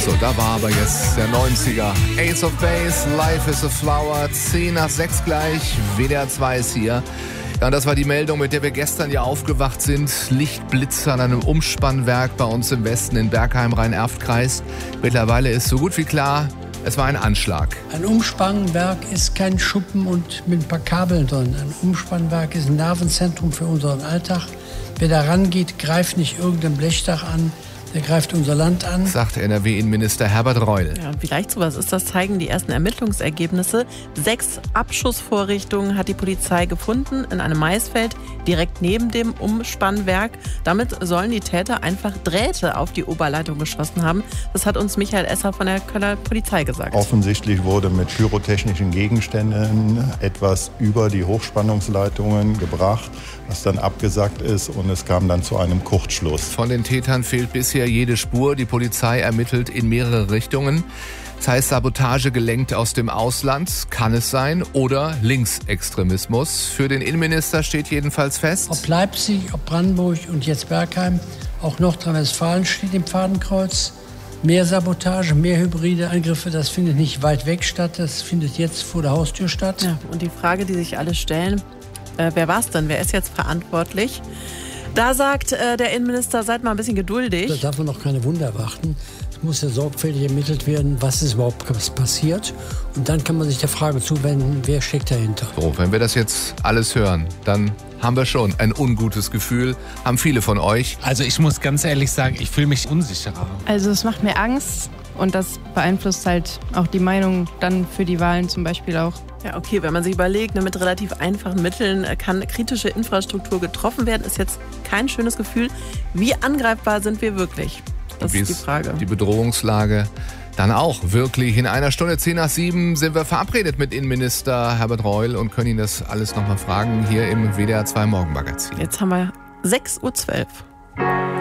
So, da war aber jetzt der 90er. Ace of Base, Life is a Flower, 10:06 gleich, WDR 2 ist hier. Ja, und das war die Meldung, mit der wir gestern ja aufgewacht sind. Lichtblitze an einem Umspannwerk bei uns im Westen in Bergheim, Rhein-Erft-Kreis. Mittlerweile ist so gut wie klar, es war ein Anschlag. Ein Umspannwerk ist kein Schuppen und mit ein paar Kabeln drin. Ein Umspannwerk ist ein Nervenzentrum für unseren Alltag. Wer da rangeht, greift nicht irgendein Blechdach an. Der greift unser Land an, sagt NRW-Innenminister Herbert Reul. Ja, wie leicht sowas ist, das zeigen die ersten Ermittlungsergebnisse. 6 Abschussvorrichtungen hat die Polizei gefunden in einem Maisfeld direkt neben dem Umspannwerk. Damit sollen die Täter einfach Drähte auf die Oberleitung geschossen haben. Das hat uns Michael Esser von der Kölner Polizei gesagt. Offensichtlich wurde mit pyrotechnischen Gegenständen etwas über die Hochspannungsleitungen gebracht, was dann abgesackt ist, und es kam dann zu einem Kurzschluss. Von den Tätern fehlt bisher jede Spur. Die Polizei ermittelt in mehrere Richtungen. Das heißt, Sabotage gelenkt aus dem Ausland kann es sein, oder Linksextremismus. Für den Innenminister steht jedenfalls fest: ob Leipzig, ob Brandenburg und jetzt Bergheim, auch Nordrhein-Westfalen steht im Fadenkreuz. Mehr Sabotage, mehr hybride Angriffe, das findet nicht weit weg statt. Das findet jetzt vor der Haustür statt. Ja, und die Frage, die sich alle stellen: Wer war es denn? Wer ist jetzt verantwortlich? Da sagt der Innenminister, seid mal ein bisschen geduldig. Da darf man noch keine Wunder erwarten. Es muss ja sorgfältig ermittelt werden, was ist überhaupt passiert. Und dann kann man sich der Frage zuwenden, wer steckt dahinter. So, wenn wir das jetzt alles hören, dann haben wir schon ein ungutes Gefühl. Haben viele von euch. Also ich muss ganz ehrlich sagen, ich fühle mich unsicherer. Also es macht mir Angst. Und das beeinflusst halt auch die Meinung dann für die Wahlen zum Beispiel auch. Ja, okay, wenn man sich überlegt, mit relativ einfachen Mitteln kann kritische Infrastruktur getroffen werden, ist jetzt kein schönes Gefühl. Wie angreifbar sind wir wirklich? Das ist die Frage. Die Bedrohungslage dann auch wirklich. In einer Stunde 6:10 sind wir verabredet mit Innenminister Herbert Reul und können ihn das alles nochmal fragen hier im WDR 2 Morgenmagazin. Jetzt haben wir 6:12 Uhr.